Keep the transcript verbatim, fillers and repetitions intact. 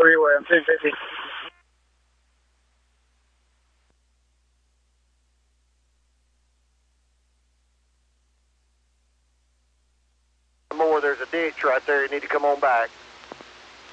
freeway. I'm ten fifty. More, there's a ditch right there. You need to come on back.